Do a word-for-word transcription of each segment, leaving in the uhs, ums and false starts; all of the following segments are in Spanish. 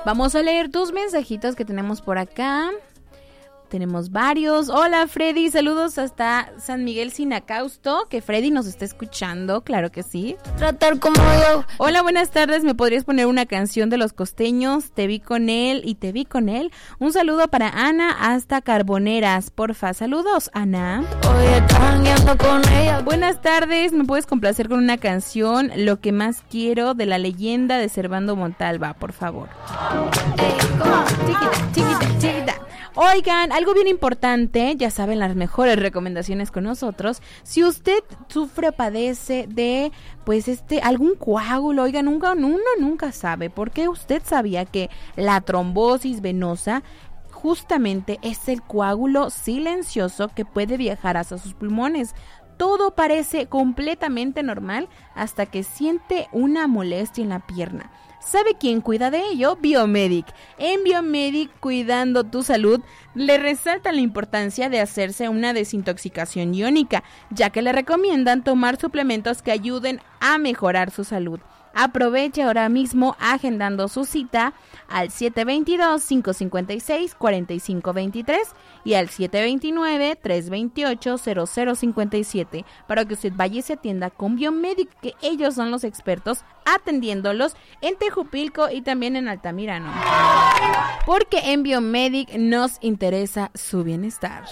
Vamos a leer tus mensajitos que tenemos por acá. Tenemos varios. Hola Freddy, saludos hasta San Miguel Sinacausto, que Freddy nos está escuchando, claro que sí. Tratar como yo. Hola, buenas tardes, ¿me podrías poner una canción de Los Costeños? Te vi con él y te vi con él. Un saludo para Ana hasta Carboneras, porfa. Saludos, Ana. Hoy están guiando con ella. Buenas tardes, ¿me puedes complacer con una canción? Lo que más quiero, de La Leyenda de Servando Montalva, por favor. Ey, ¿cómo? Chiquita, chiquita, chiquita. Oigan, algo bien importante, ya saben, las mejores recomendaciones con nosotros. Si usted sufre o padece de, pues, este, algún coágulo, oigan, nunca, uno nunca sabe, porque usted sabía que la trombosis venosa justamente es el coágulo silencioso que puede viajar hacia sus pulmones. Todo parece completamente normal hasta que siente una molestia en la pierna. ¿Sabe quién cuida de ello? Biomedic. En Biomedic, cuidando tu salud, le resaltan la importancia de hacerse una desintoxicación iónica, ya que le recomiendan tomar suplementos que ayuden a mejorar su salud. Aproveche ahora mismo agendando su cita al siete dos dos, cinco cinco seis, cuatro cinco dos tres y al siete dos nueve, tres dos ocho, cero cero cinco siete para que usted vaya y se atienda con Biomedic, que ellos son los expertos atendiéndolos en Tejupilco y también en Altamirano. Porque en Biomedic nos interesa su bienestar.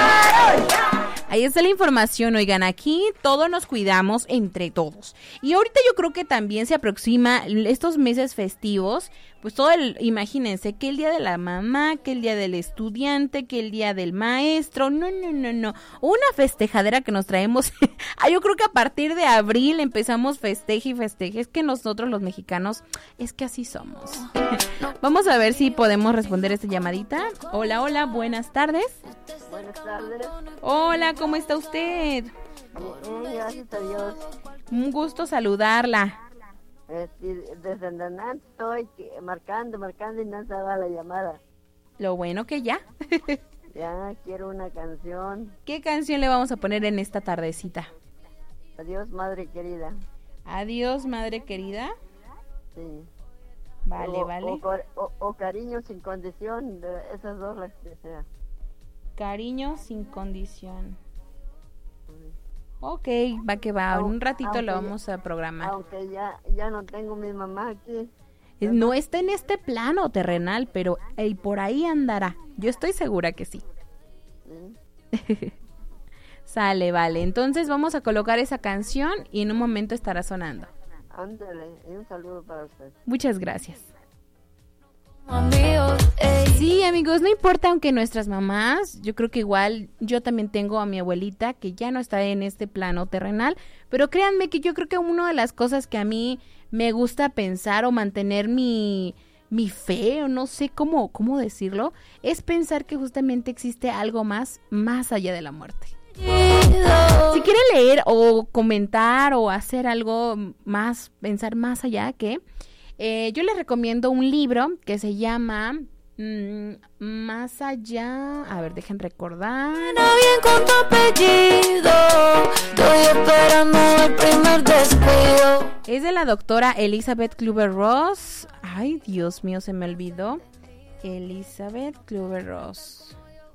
Ahí está la información, oigan, aquí todos nos cuidamos entre todos. Y ahorita yo creo que también se aproxima estos meses festivos, pues todo el, imagínense, que el día de la mamá, que el día del estudiante, que el día del maestro, no, no, no, no, una festejadera que nos traemos, yo creo que a partir de abril empezamos festeje y festeje, es que nosotros los mexicanos, es que así somos. Vamos a ver si podemos responder esta llamadita. Hola, hola, buenas tardes. Buenas tardes. Hola, ¿cómo está usted? Bien, gracias a Dios. Un gusto saludarla. Este, desde Nanán estoy marcando, marcando y no se da la llamada. Lo bueno que ya. Ya quiero una canción. ¿Qué canción le vamos a poner en esta tardecita? Adiós, madre querida. Adiós, madre querida. Sí. Vale, o, vale. O, o, o cariño sin condición, de esas dos las que sea. Cariño sin condición. Ok, va que va. En un ratito lo vamos a programar. Aunque ya, ya no tengo mi mamá aquí. No está en este plano terrenal, pero él por ahí andará. Yo estoy segura que sí. ¿Sí? Sale, vale. Entonces vamos a colocar esa canción y en un momento estará sonando. Ándale, y un saludo para usted. Muchas gracias. Amigos, ey. Sí, amigos, no importa aunque nuestras mamás, yo creo que igual yo también tengo a mi abuelita que ya no está en este plano terrenal, pero créanme que yo creo que una de las cosas que a mí me gusta pensar o mantener mi, mi fe, o no sé cómo, cómo decirlo, es pensar que justamente existe algo más, más allá de la muerte. Si quiere leer o comentar o hacer algo más, pensar más allá que... Eh, yo les recomiendo un libro que se llama mmm, Más allá, a ver, dejen recordar. Bien con tu apellido, estoy esperando el primer despido. Es de la doctora Elizabeth Kübler-Ross. Ay, Dios mío, se me olvidó. Elizabeth Kübler-Ross.